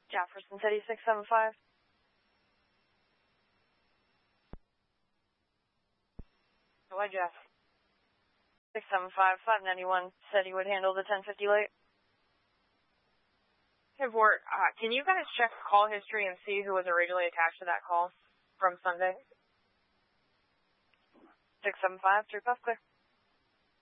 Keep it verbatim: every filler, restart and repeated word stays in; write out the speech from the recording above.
Jefferson City six seven five. Why, Jeff? six seven five, five ninety-one said he would handle the ten fifty late. Hey, Vort, uh, can you guys check call history and see who was originally attached to that call from Sunday? six seven five, three puff clear.